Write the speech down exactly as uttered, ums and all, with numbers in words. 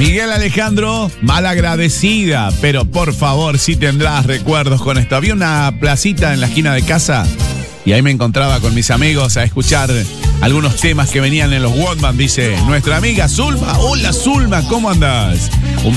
Miguel Alejandro, malagradecida, pero por favor, sí tendrás recuerdos con esto. Había una placita en la esquina de casa y ahí me encontraba con mis amigos a escuchar algunos temas que venían en los Walkman, dice nuestra amiga Zulma. Hola Zulma, ¿cómo andás? Un